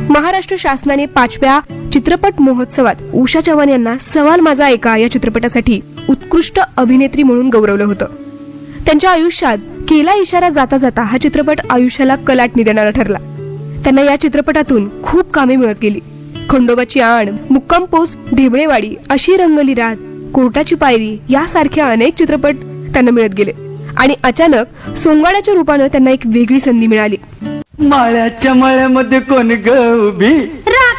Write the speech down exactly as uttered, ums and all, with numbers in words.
महाराष्ट्र शासनाने पाचव्या चित्रपट महोत्सवात उषा चव्हाण यांना सवाल माझा ऐका या चित्रपटासाठी उत्कृष्ट अभिनेत्री म्हणून गौरवलं होतं. त्यांच्या आयुष्यात केला इशारा जाता जाता हा चित्रपट आयुष्याला कलाटणी देणारा ठरला. त्यांना या चित्रपटातून खूप कामे मिळत गेली. खंडोबाची आण, मुक्काम पोस्ट, ढेबळेवाडी, अशी रंगली रात, कोर्टाची पायरी यासारख्या अनेक चित्रपट त्यांना मिळत गेले आणि अचानक सोंगाड्याच्या रूपानं त्यांना एक वेगळी संधी मिळाली. माळ्याच्या माळ्यामध्ये कोण ग उभी